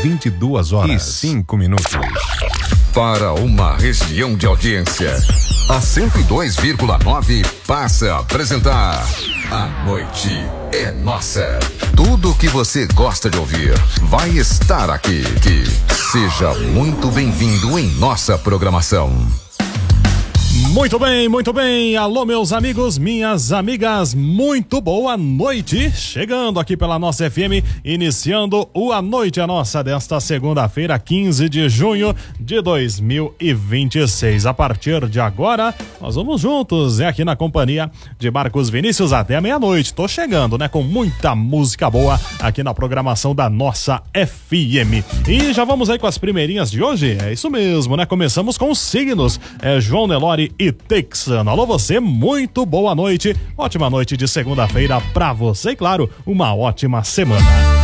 22h05. Para uma região de audiência, a 102,9 passa a apresentar A Noite é Nossa. Tudo o que você gosta de ouvir vai estar aqui. Seja muito bem-vindo em nossa programação. Muito bem. Alô, meus amigos, minhas amigas, muito boa noite. Chegando aqui pela nossa FM, iniciando o A Noite é Nossa desta segunda-feira, 15 de junho de 2026. A partir de agora, nós vamos juntos, aqui na companhia de Marcos Vinícius até meia-noite. Tô chegando, com muita música boa aqui na programação da nossa FM. E já vamos aí com as primeirinhas de hoje? É isso mesmo, Começamos com os signos. João Nelore e Texano. Alô você, muito boa noite, ótima noite de segunda-feira pra você e claro, uma ótima semana.